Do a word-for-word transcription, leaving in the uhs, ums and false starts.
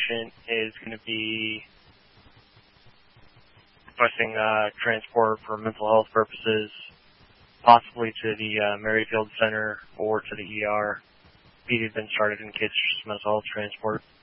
patient is going to be requesting uh, transport for mental health purposes, possibly to the uh, Merrifield Center or to the E R. P D has been started in case there's mental health transport.